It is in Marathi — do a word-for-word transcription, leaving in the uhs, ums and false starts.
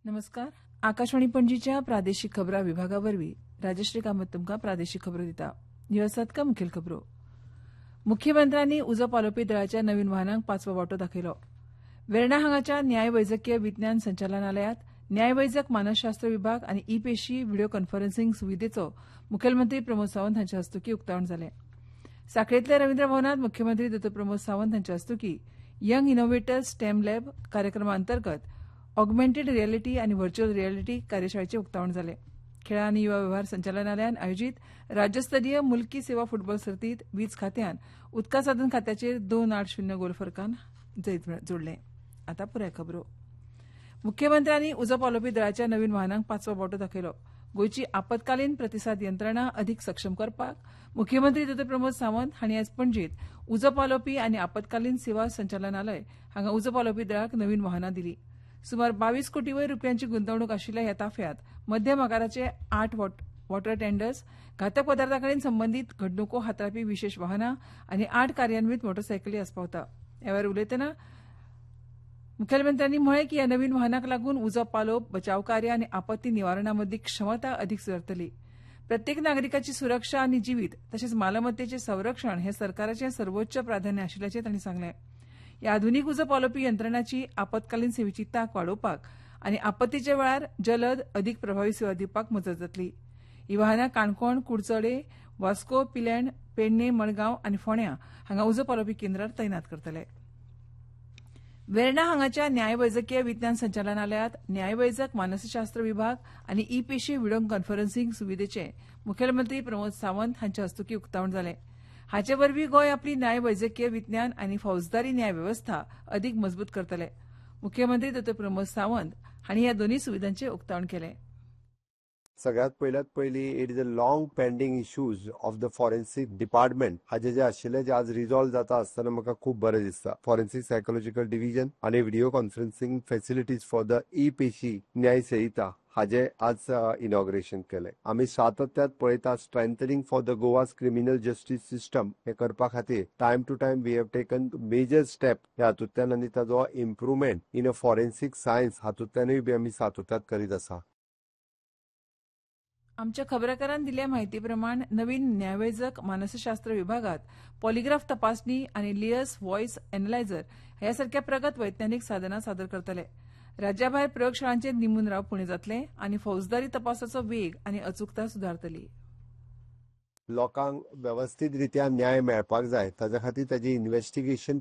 नमस्कार. आकाशवाणी पणजीच्या प्रादेशीक खबरां विभागावरवीं राजश्री कामत तुमकां प्रादेशीक खबरो दिता. ह्यो आसात का मुखेल खबरो. मुख्यमंत्र्यांनी उजो पालोवपी दळाच्या नवीन वाहनांक पांचवो वांटो दाखयलो. वेर्णा हांगाच्या न्याय वैजकीय विज्ञान संचालनालयांत न्याय वैजक मानसशास्त्र विभाग आनी ई पेशी व्हिडिओ कॉन्फरन्सिंग सुविधेचो मुखेलमंत्री प्रमोद सावंत हांच्या हस्तुकीं उक्तावण जालें. सांखळेंतल्या रवींद्र भवनांत मुख्यमंत्री दोतोर प्रमोद सावंत हांच्या हस्तुकीं यंग इनोव्हेटर्स स्टेम लॅब कार्यक्रमा अंतर्गत ऑगमेंटेड रियलिटी आनी व्हर्च्युअल रियलिटी कार्यशाळेचें उक्तावण जालें. खेळां आनी युवा वेव्हार संचालनालयान आयोजीत राज्यस्तरीय मुल्की सेवा फुटबॉल सर्तींत वीज खात्यान उदका साधन खात्याचेर दोन आठ शुन्य गोल फरकान जैत जोडलें. आतां पुराय खबरो. मुख्यमंत्र्यांनी उजो पालोवपी दळाच्या नवीन वाहनांक पांचवो वांटो दाखयलो. गोंयची आपतकालीन प्रतिसाद यंत्रणा अदीक सक्षम करपाक मुख्यमंत्री दोतोर प्रमोद सावंत हांणी आयज पणजेंत उजो पालोवपी आनी आपतकालीन सेवा संचालनालय हांगा उजो पालोवपी दळाक नवीन वाहनां दिलीं. सुमार बावीस कोटी वयर रुपयांची गुंतवणूक आशिल्ल्या ह्या ताफ्यांत मध्यम आकाराचे आठ वॉटर टेंडर्स, घातक पदार्थां कडेन संबंदीत घडणुको हाताळपी विशेष वाहनां आनी आठ कार्यान्वीत मोटरसायकली आस्पावता. ह्या वेळार उलयतना मुखेलमंत्र्यांनी म्हळें की ह्या नवीन वाहनांक लागून उजो पालोवप, बचाव कार्य आनी आपत्ती निवारणा मदली क्षमता अदीक सुदारतली. प्रत्येक नागरिकाची सुरक्षा आनी जिवीत तशेंच मालमत्तेचें संरक्षण हें सरकाराचें सर्वोच्च प्राधान्य आशिल्ल्याचें तांणी सांगलें. ह्या आधुनीक उजो पालोवपी यंत्रणाची आपतकालीन सेवेची तांक वाडोवपाक आनी आपत्तीच्या वेळार जलद अदीक प्रभावी सेवा दिवपाक मजत जातली. ही वाहनां काणकोण, कुडचडे, वास्को, पिलेर्ण, पेडणे, मडगांव आनी फोंड्यां हांगा उजो पालोवपी केंद्रार तैनात करतले. वेर्णा हांगाच्या न्याय वैजकीय विज्ञान संचालनालयांत न्याय वैजक मानसशास्त्र विभाग आनी ई पेशी व्हिडिओ कॉन्फरन्सिंग सुविधेचें मुखेलमंत्री प्रमोद सावंत हांच्या हस्तुकीं उक्तावण जालें. हाचे वरवीं गोंय आपली न्याय वैजकीय विज्ञान आनी फौजदारी न्याय वेवस्था अदीक मजबूत करतले. मुख्यमंत्री दोतोर प्रमोद सावंत हांणी ह्या दोनूय सुविधांचें उक्तावण केलें. सगळ्यात पयल्यात पयली it is a long pending issues of the forensic department हाजे जे आशिल्ले जे आज रिझॉल्व जाता आसतना म्हाका खूब बरें दिसता. फॉरेन्सिक सायकोलॉजिकल डिव्हिजन आनी video conferencing facilities for the E पेशी न्याय संहिता हाजे आज इनॉग्रेशन केले. आमी सातत्यात पळयता strengthening for the Goa's criminal justice system हे करपा खातीर time to time we have taken major step ह्या हातूंतल्यान आनी ताजो improvement in a forensic science हातूंतल्यानूय बी आमी सातत्यात करीत आसा. आमच्या खबराकारान दिल्या म्हायती प्रमाण नवीन न्यायवैजक मानसशास्त्र विभागात पॉलिग्राफ तपासणी आनी लियस व्हॉइस एनालायझर ह्या सारख्या प्रगत वैज्ञानीक साधनां सादर करतले. राज्याभायर प्रयोगशाळांचेर निमून रावप उणें जातलें आनी फौजदारी तपासाचो वेग आनी अचूकता सुदारतली. लोकांक वेवस्थीत रित्या न्याय मेळपाक जाय ताचे खातीर ताची इन्व्हेस्टिगेशन